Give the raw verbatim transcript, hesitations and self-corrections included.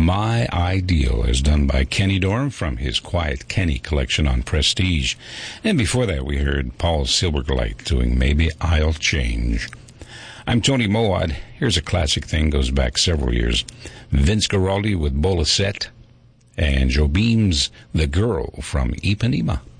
My Ideal, as done by Kenny Dorham from his Quiet Kenny collection on Prestige. And before that, we heard Paul Silbergleit doing Maybe I'll Change. I'm Tony Mowat. Here's a classic thing, goes back several years. Vince Guaraldi with Bolisette, and Joe Beam's The Girl from Ipanema.